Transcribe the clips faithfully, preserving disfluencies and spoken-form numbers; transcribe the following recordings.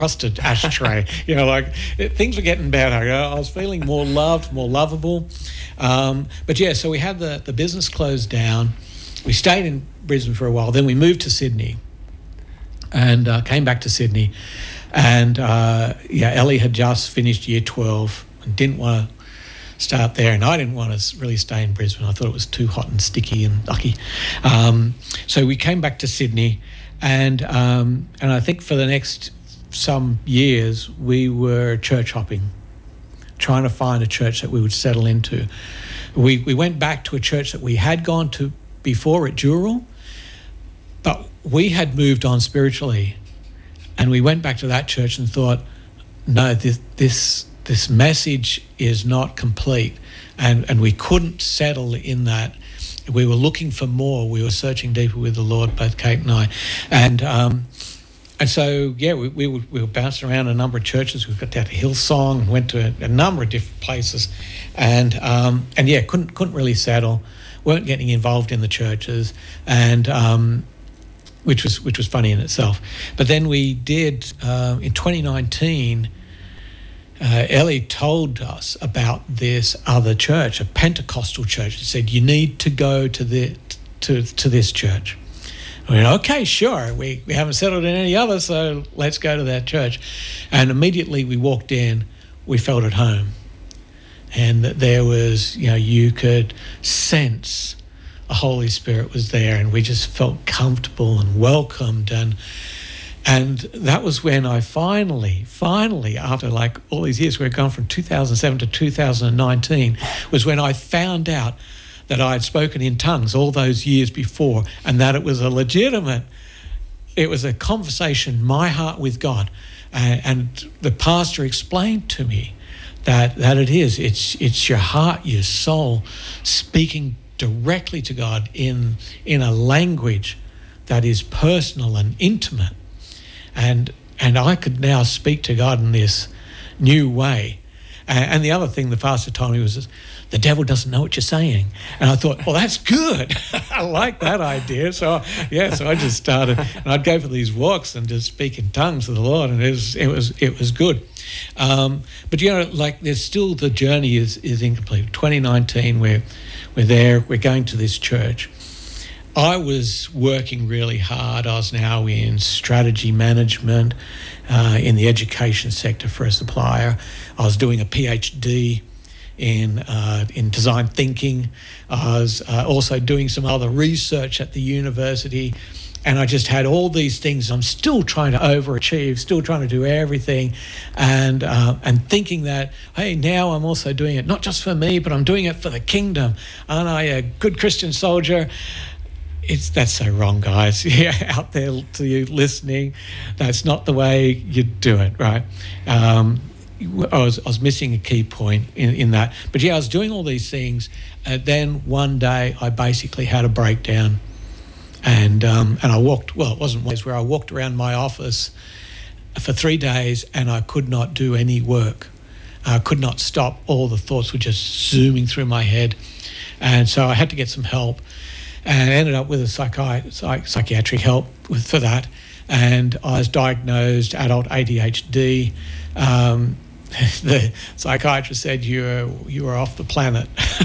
frosted ashtray. You know, like it, things were getting better. I was feeling more loved, more lovable. Um, but yeah, so we had the, the business closed down. We stayed in Brisbane for a while. Then we moved to Sydney and uh, came back to Sydney. And uh, yeah, Ellie had just finished year twelve and didn't want to start there. And I didn't want to really stay in Brisbane. I thought it was too hot and sticky and lucky. Um, so we came back to Sydney. And um, and I think for the next some years, we were church hopping, trying to find a church that we would settle into. We we went back to a church that we had gone to before at Dural, but we had moved on spiritually, and we went back to that church and thought, no, this this this message is not complete, and and we couldn't settle in that. We were looking for more. We were searching deeper with the Lord, both Kate and I, and. Um, And so, yeah, we, we, were, we were bouncing around a number of churches. We got down to Hillsong and went to a, a number of different places. And, um, and yeah, couldn't couldn't really settle, weren't getting involved in the churches, and um, which was which was funny in itself. But then we did, uh, in twenty nineteen, uh, Ellie told us about this other church, a Pentecostal church. She said, you need to go to the to to this church. I mean, okay, sure. We, we haven't settled in any other, so let's go to that church. And immediately we walked in, we felt at home. And that there was, you know, you could sense the Holy Spirit was there, and we just felt comfortable and welcomed. And and that was when I finally, finally, after like all these years, we've gone from two thousand seven to two thousand nineteen, was when I found out that I had spoken in tongues all those years before, and that it was a legitimate, it was a conversation, my heart with God. Uh, and the pastor explained to me that that it is, it's it's your heart, your soul, speaking directly to God in, in a language that is personal and intimate. And, and I could now speak to God in this new way. Uh, and the other thing the pastor told me was, the devil doesn't know what you're saying. And I thought, well, that's good. I like that idea. So, yeah, so I just started, and I'd go for these walks and just speak in tongues to the Lord, and it was it was, it was good. Um, but, you know, like there's still, the journey is, is incomplete. twenty nineteen, we're, we're there, we're going to this church. I was working really hard. I was now in strategy management uh, in the education sector for a supplier. I was doing a PhD in uh, in design thinking. I was uh, also doing some other research at the university, and I just had all these things. I'm still trying to overachieve, still trying to do everything, and uh, and thinking that, hey, now I'm also doing it not just for me, but I'm doing it for the kingdom. Aren't I a good Christian soldier? It's that's so wrong, guys. Yeah, out there to you listening, that's not the way you do it, right? Um, I was, I was missing a key point in, in that. But yeah, I was doing all these things. And then one day I basically had a breakdown. And um, and I walked, well, it wasn't one where I walked around my office for three days and I could not do any work. I could not stop. All the thoughts were just zooming through my head. And so I had to get some help. And I ended up with a psychi- psych- psychiatric help with, for that. And I was diagnosed adult A D H D. Um, the psychiatrist said you were you were off the planet,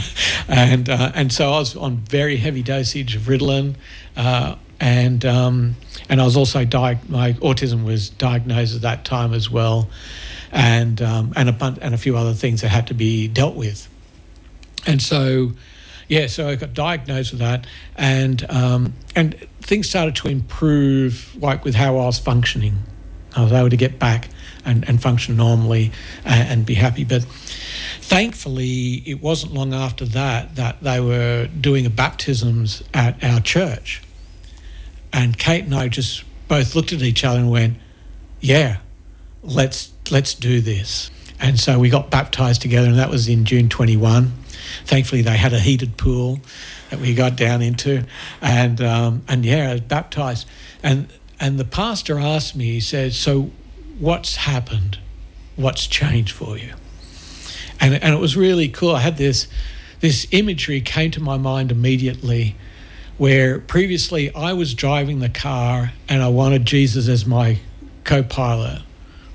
and uh, and so I was on very heavy dosage of Ritalin, uh, and um, and I was also diag- my autism was diagnosed at that time as well, and um, and a bun- and a few other things that had to be dealt with, and so. Yeah, so I got diagnosed with that, and um, and things started to improve, like with how I was functioning. I was able to get back and, and function normally and, and be happy. But thankfully, it wasn't long after that that they were doing a baptisms at our church. And Kate and I just both looked at each other and went, yeah, let's let's do this. And so we got baptised together, and that was in June twenty-one. Thankfully, they had a heated pool that we got down into, and um, and yeah, I was baptised. And and the pastor asked me, he said, "So, what's happened? What's changed for you?" And and it was really cool. I had this this imagery came to my mind immediately, where previously I was driving the car and I wanted Jesus as my co-pilot.